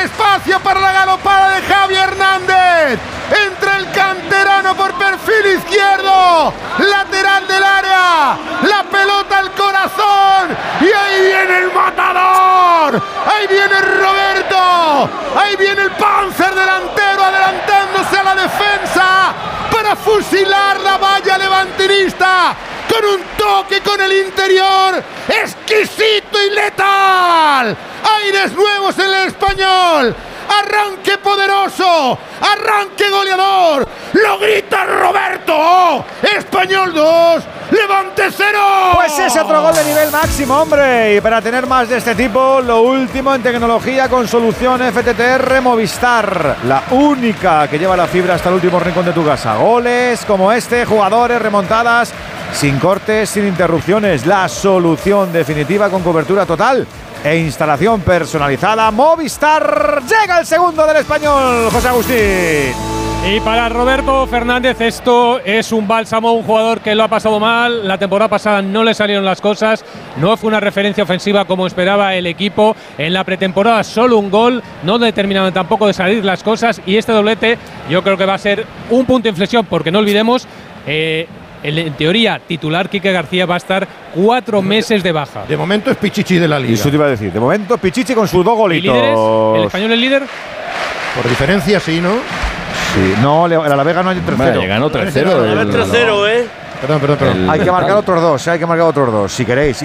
espacio para la galopada de Javi Hernández. Entra el canterano por perfil izquierdo, lateral del área, la pelota al corazón y ahí viene el matador, ahí viene Roberto, ahí viene el Panzer delantero adelantándose a la defensa para fusilar la valla levantinista con un toque con el interior exquisito y letal. Aires nuevos en el Español. Arranque poderoso, arranque goleador, lo grita Roberto. Español 2, Levante 0. Pues es otro gol de nivel máximo, hombre. Y para tener más de este tipo, lo último en tecnología con solución FTTR Movistar, la única que lleva la fibra hasta el último rincón de tu casa. Goles como este, jugadores, remontadas, sin cortes, sin interrupciones. La solución definitiva con cobertura total e instalación personalizada. Movistar. Llega el segundo del Español, José Agustín. Y para Roberto Fernández esto es un bálsamo, un jugador que lo ha pasado mal. La temporada pasada no le salieron las cosas, no fue una referencia ofensiva como esperaba el equipo. En la pretemporada solo un gol, no determinaban tampoco de salir las cosas. Y este doblete yo creo que va a ser un punto de inflexión, porque no olvidemos, en teoría titular Quique García va a estar 4 meses de baja. De momento es Pichichi de la Liga. Y eso te iba a decir, de momento Pichichi con sus 2 golitos. ¿El Español es líder? Por diferencia sí, ¿no? Sí, no, la Vega no hay tercero. Le ganó 3-0. Perdón. Hay que marcar otros 2, hay que marcar otros 2, si queréis.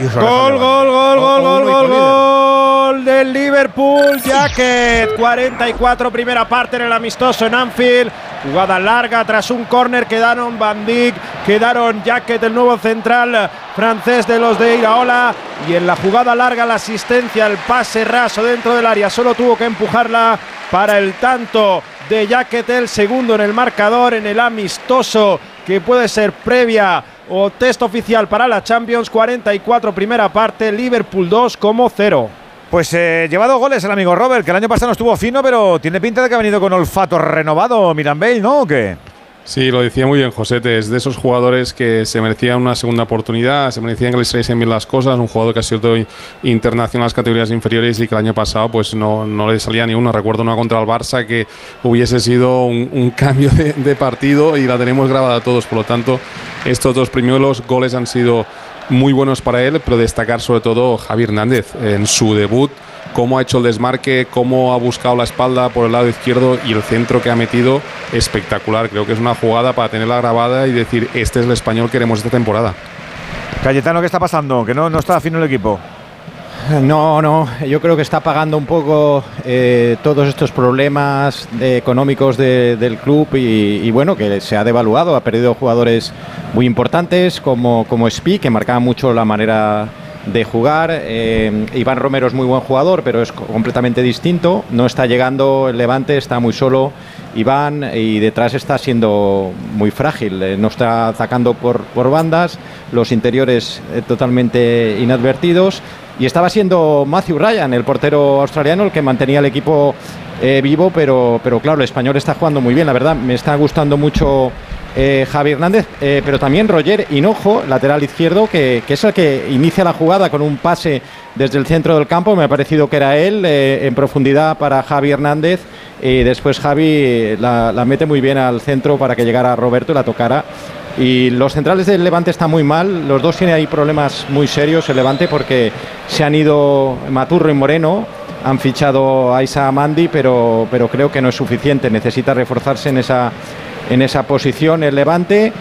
Gol del Liverpool. Jacket, 44, primera parte en el amistoso en Anfield. Jugada larga tras un córner. Quedaron Van Dijk, quedaron Jacket, el nuevo central francés de los de Iraola. Y en la jugada larga, la asistencia, el pase raso dentro del área. Solo tuvo que empujarla para el tanto de Jacket, el segundo en el marcador en el amistoso, que puede ser previa o test oficial para la Champions. 44 primera parte, Liverpool 2 como 0. Pues lleva 2 goles el amigo Robert, que el año pasado no estuvo fino, pero tiene pinta de que ha venido con olfato renovado Mirambell, ¿no? ¿O qué? Sí, lo decía muy bien Josete, es de esos jugadores que se merecían una segunda oportunidad, se merecían que les saliesen bien las cosas, un jugador que ha sido internacional en las categorías inferiores y que el año pasado pues no le salía ni uno. Recuerdo una contra el Barça que hubiese sido un cambio de partido y la tenemos grabada todos, por lo tanto estos 2 primeros goles han sido muy buenos para él, pero destacar sobre todo Javi Hernández en su debut, cómo ha hecho el desmarque, cómo ha buscado la espalda por el lado izquierdo y el centro que ha metido, espectacular. Creo que es una jugada para tenerla grabada y decir, este es el Español que queremos esta temporada. Cayetano, ¿qué está pasando? Que no está fino el equipo. No, yo creo que está pagando un poco todos estos problemas económicos del club y bueno, que se ha devaluado, ha perdido jugadores muy importantes como Spi, que marcaba mucho la manera de jugar. Iván Romero es muy buen jugador, pero es completamente distinto. No está llegando el Levante, está muy solo Iván y detrás está siendo muy frágil. No está atacando por bandas, los interiores totalmente inadvertidos. Y estaba siendo Matthew Ryan, el portero australiano, el que mantenía el equipo vivo, pero claro, el Español está jugando muy bien. La verdad, me está gustando mucho Javi Hernández, pero también Roger Hinojo, lateral izquierdo, que es el que inicia la jugada con un pase desde el centro del campo. Me ha parecido que era él en profundidad para Javi Hernández. Y después Javi la mete muy bien al centro para que llegara Roberto y la tocara. Y los centrales del Levante están muy mal. Los dos tienen ahí problemas muy serios el Levante, porque se han ido Maturro y Moreno. Han fichado a Isa Mandi, pero creo que no es suficiente. Necesita reforzarse en esa posición el Levante.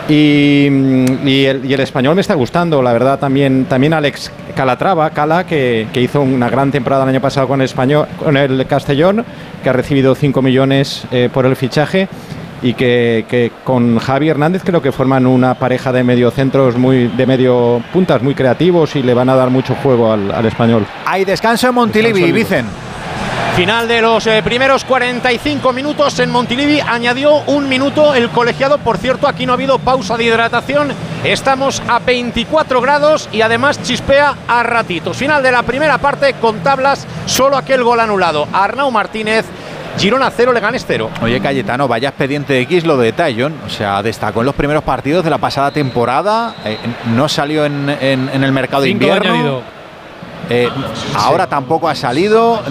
Y el Español me está gustando, la verdad. También Alex Cala, que hizo una gran temporada el año pasado con el Castellón, que ha recibido 5 millones por el fichaje. Y que con Javi Hernández creo que forman una pareja de mediocentros de medio puntas muy creativos y le van a dar mucho juego al Español. Hay descanso en Montilivi, Vicen. Final de los primeros 45 minutos en Montilivi. Añadió 1 minuto el colegiado. Por cierto, aquí no ha habido pausa de hidratación. Estamos a 24 grados y además chispea a ratitos. Final de la primera parte con tablas, solo aquel gol anulado. Arnau Martínez. Girona 0, Leganés 0. Oye, Cayetano, vaya expediente X lo de Taillon. O sea, destacó en los primeros partidos de la pasada temporada. No salió en el mercado de invierno. Ahora tampoco ha salido.